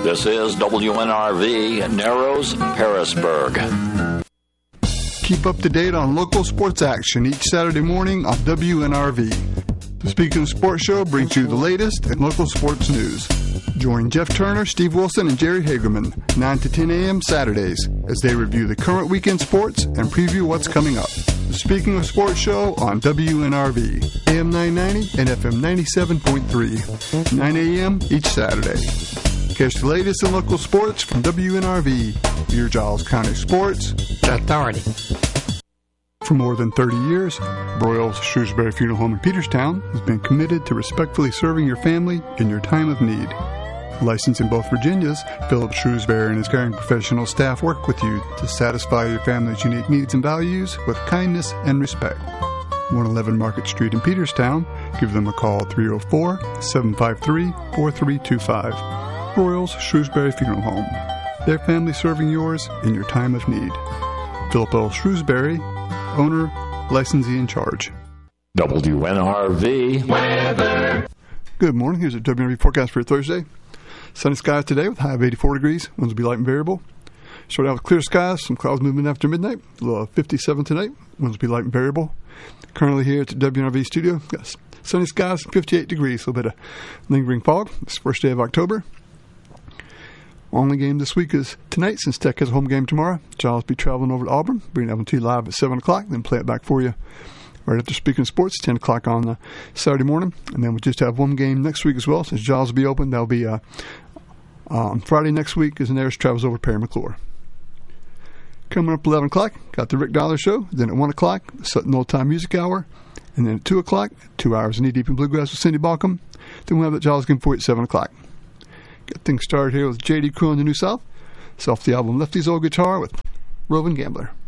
This is WNRV, Narrows, Harrisburg. Keep up to date on local sports action each Saturday morning on WNRV. The Speaking of Sports Show brings you the latest in local sports news. Join Jeff Turner, Steve Wilson, and Jerry Hagerman 9 to 10 a.m. Saturdays as they review the current weekend sports and preview what's coming up. The Speaking of Sports Show on WNRV, AM 990 and FM 97.3, 9 a.m. each Saturday. Catch the latest in local sports from WNRV, your Giles County Sports Authority. For more than 30 years, Broyles Shrewsbury Funeral Home in Peterstown has been committed to respectfully serving your family in your time of need. Licensed in both Virginias, Philip Shrewsbury and his caring professional staff work with you to satisfy your family's unique needs and values with kindness and respect. 111 Market Street in Peterstown. Give them a call at 304-753-4325. Broyles Shrewsbury Funeral Home. Their family serving yours in your time of need. Philip L. Shrewsbury, owner, licensee in charge. WNRV weather. Good morning. Here's a WNRV forecast for Thursday. Sunny skies today with a high of 84 degrees. Winds will be light and variable. Start out with clear skies. Some clouds moving after midnight. Low of 57 tonight. Winds will be light and variable. Currently here at the WNRV studio. Got sunny skies, 58 degrees. A little bit of lingering fog. It's the first day of October. Only game this week is tonight, since Tech has a home game tomorrow. Giles will be traveling over to Auburn, bringing it to you live at 7 o'clock, then play it back for you right after Speaking of Sports, 10 o'clock on Saturday morning. And then we'll just have one game next week as well, since Giles will be open. That'll be on Friday next week as Nares travels over to Perry McClure. Coming up at 11 o'clock, got the Rick Dollar Show. Then at 1 o'clock, Sutton Old Time Music Hour. And then at 2 o'clock, 2 hours of Knee Deep in Bluegrass with Cindy Balcom. Then we'll have that Giles game for you at 7 o'clock. Get things started here with J.D. Crew in the New South. It's off the album Lefty's Old Guitar with Roving Gambler.